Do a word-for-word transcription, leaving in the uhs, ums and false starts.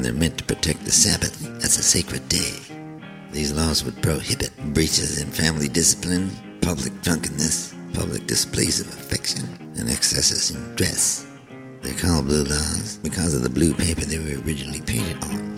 they're meant to protect the Sabbath as a sacred day. These laws would prohibit breaches in family discipline, public drunkenness, public displays of affection, and excesses in dress. They're called blue laws because of the blue paper they were originally painted on.